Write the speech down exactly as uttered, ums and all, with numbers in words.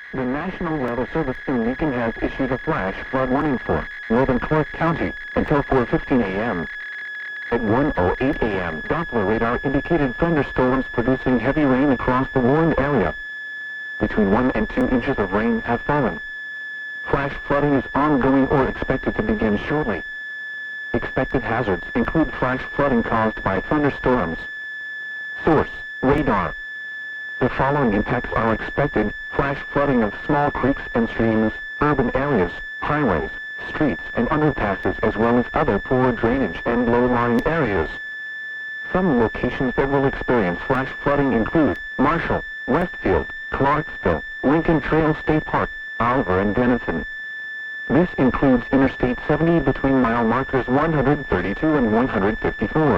The National Weather Service in Lincoln has issued a flash flood warning for northern Clark County until four fifteen a m At one oh eight a m, Doppler radar indicated thunderstorms producing heavy rain across the warned area. Between one and two inches of rain have fallen. Flash flooding is ongoing or expected to begin shortly. Expected hazards include flash flooding caused by thunderstorms. Source: radar. The following impacts are expected: flash flooding of small creeks and streams, urban areas, highways, streets and underpasses, as well as other poor drainage and low-lying areas. Some locations that will experience flash flooding include Marshall, Westfield, Clarksville, Lincoln Trail State Park, Oliver and Denison. This includes Interstate seventy between mile markers one hundred thirty-two and one hundred fifty-four.